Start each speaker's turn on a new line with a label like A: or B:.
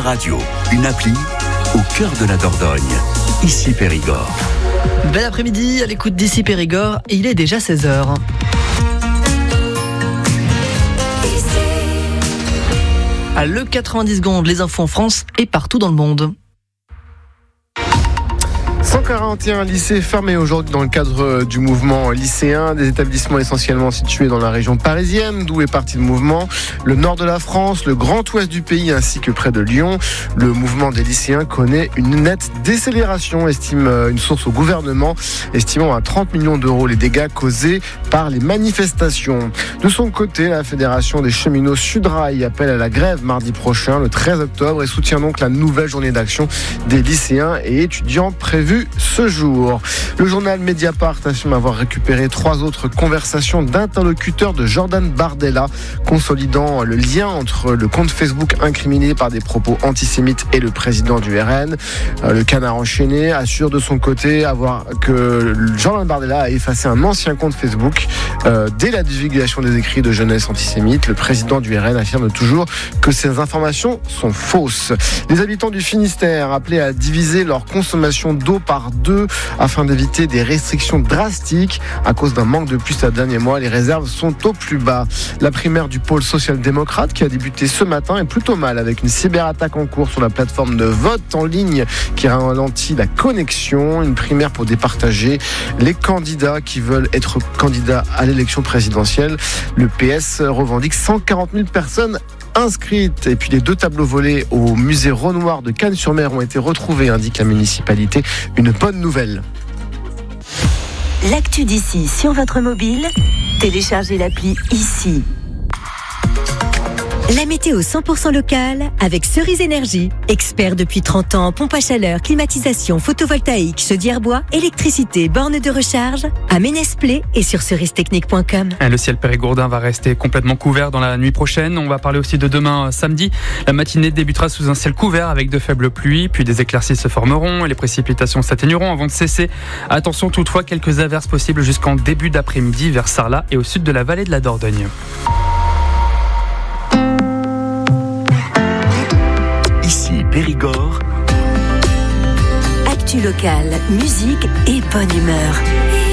A: radio, une appli au cœur de la Dordogne. Ici Périgord.
B: Bel après-midi à l'écoute d'Ici Périgord, et il est déjà 16h. À le 90 secondes, les infos en France et partout dans le monde.
C: 141 lycées fermés aujourd'hui dans le cadre du mouvement lycéen, des établissements essentiellement situés dans la région parisienne, d'où est parti le mouvement, le nord de la France, le grand ouest du pays ainsi que près de Lyon. Le mouvement des lycéens connaît une nette décélération, estime une source au gouvernement, estimant à 30 millions d'euros les dégâts causés par les manifestations. De son côté, la Fédération des cheminots Sudrail appelle à la grève mardi prochain, le 13 octobre, et soutient donc la nouvelle journée d'action des lycéens et étudiants prévue ce jour. Le journal Mediapart affirme avoir récupéré 3 autres conversations d'interlocuteurs de Jordan Bardella, consolidant le lien entre le compte Facebook incriminé par des propos antisémites et le président du RN. Le Canard enchaîné assure de son côté que Jordan Bardella a effacé un ancien compte Facebook dès la divulgation des écrits de jeunesse antisémite. Le président du RN affirme toujours que ces informations sont fausses. Les habitants du Finistère appelés à diviser leur consommation d'eau par 2 afin d'éviter des restrictions drastiques. À cause d'un manque de pluie ces derniers mois, les réserves sont au plus bas. La primaire du pôle social-démocrate qui a débuté ce matin est plutôt mal, avec une cyberattaque en cours sur la plateforme de vote en ligne qui ralentit la connexion. Une primaire pour départager les candidats qui veulent être candidats à l'élection présidentielle. Le PS revendique 140 000 personnes inscrites. Et puis les 2 tableaux volés au musée Renoir de Cannes-sur-Mer ont été retrouvés, indique la municipalité. Une bonne nouvelle.
D: L'actu d'ici sur votre mobile, téléchargez l'appli ici. La météo 100% locale avec Cerise Énergie. Expert depuis 30 ans en pompe à chaleur, climatisation, photovoltaïque, chaudière bois, électricité, borne de recharge, à Ménès-Plé et sur cerise-technique.com.
E: Le ciel périgourdin va rester complètement couvert dans la nuit prochaine. On va parler aussi de demain samedi. La matinée débutera sous un ciel couvert avec de faibles pluies, puis des éclaircies se formeront et les précipitations s'atténueront avant de cesser. Attention toutefois, quelques averses possibles jusqu'en début d'après-midi vers Sarlat et au sud de la vallée de la Dordogne.
A: Ici Périgord.
D: Actu locale, musique et bonne humeur.